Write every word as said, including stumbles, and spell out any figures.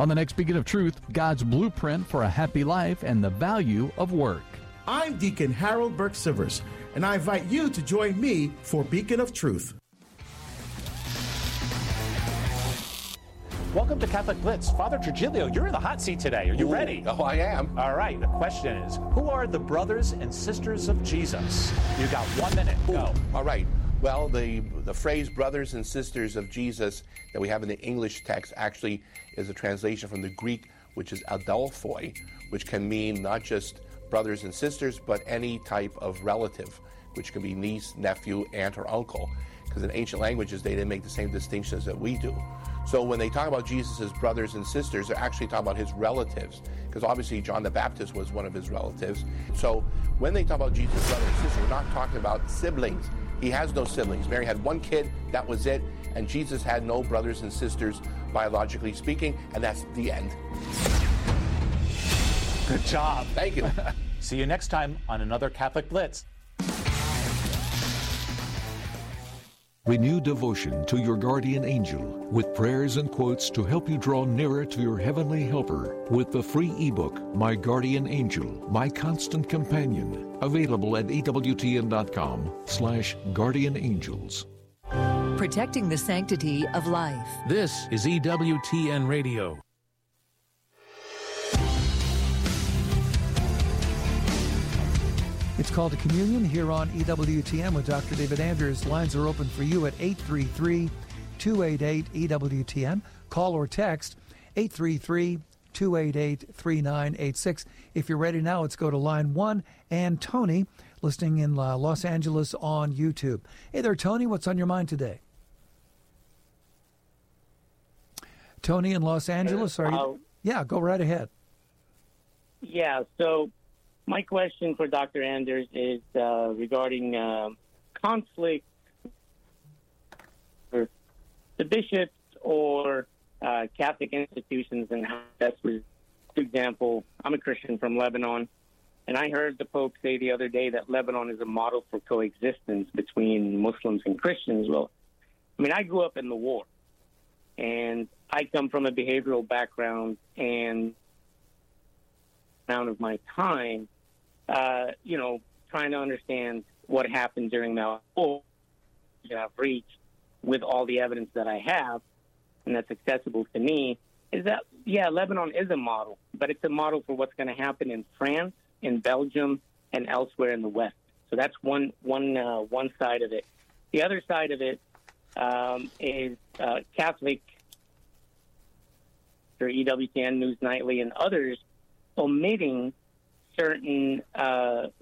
On the next Beacon of Truth, God's blueprint for a happy life and the value of work. I'm Deacon Harold Burke Sivers, and I invite you to join me for Beacon of Truth. Welcome to Catholic Blitz. Father Trujillo, you're in the hot seat today. Are you Ooh, ready? Oh, I am. All right. The question is, who are the brothers and sisters of Jesus? You got one minute. Go. Ooh, all right. Well, the the phrase brothers and sisters of Jesus that we have in the English text actually is a translation from the Greek, which is adelphoi, which can mean not just brothers and sisters, but any type of relative, which can be niece, nephew, aunt, or uncle. Because in ancient languages, they didn't make the same distinctions that we do. So when they talk about Jesus' brothers and sisters, they're actually talking about his relatives, because obviously John the Baptist was one of his relatives. So when they talk about Jesus' brothers and sisters, we're not talking about siblings. He has no siblings. Mary had one kid, that was it, and Jesus had no brothers and sisters, biologically speaking, and that's the end. Good job. Thank you. See you next time on another Catholic Blitz. Renew devotion to your guardian angel with prayers and quotes to help you draw nearer to your heavenly helper with the free ebook, My Guardian Angel, My Constant Companion, available at E W T N dot com slash guardian angels. Protecting the sanctity of life. This is E W T N Radio. It's called a communion here on E W T M with Doctor David Anders. Lines are open for you at eight three three, two eight eight, E W T M. Call or text eight three three, two eight eight, three nine eight six. If you're ready now, let's go to line one. And Tony, listening in uh, Los Angeles on YouTube. Hey there, Tony. What's on your mind today? Tony in Los Angeles, are you? Uh, yeah, go right ahead. Yeah, so my question for Doctor Anders is uh, regarding uh, conflict for the bishops or uh, Catholic institutions and how that's, for example, I'm a Christian from Lebanon, and I heard the Pope say the other day that Lebanon is a model for coexistence between Muslims and Christians. Well, I mean, I grew up in the war, and I come from a behavioral background, and amount of my time, uh, you know, trying to understand what happened during that war that I've reached with all the evidence that I have and that's accessible to me, is that, yeah, Lebanon is a model, but it's a model for what's going to happen in France, in Belgium, and elsewhere in the West. So that's one, one, uh, one side of it. The other side of it um, is uh, Catholic, or E W T N, News Nightly, and others omitting certain uh,